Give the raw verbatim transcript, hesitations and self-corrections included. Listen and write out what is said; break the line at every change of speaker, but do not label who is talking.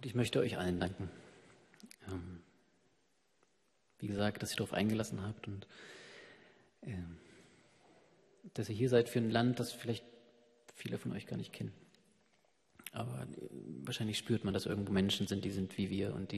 Und ich möchte euch allen danken. Ähm, wie gesagt, dass ihr darauf eingelassen habt und ähm, dass ihr hier seid für ein Land, das vielleicht viele von euch gar nicht kennen. Aber äh, wahrscheinlich spürt man, dass irgendwo Menschen sind, die sind wie wir und die